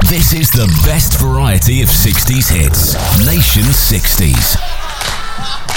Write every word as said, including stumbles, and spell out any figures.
This is the best variety of sixties hits. Nation sixties.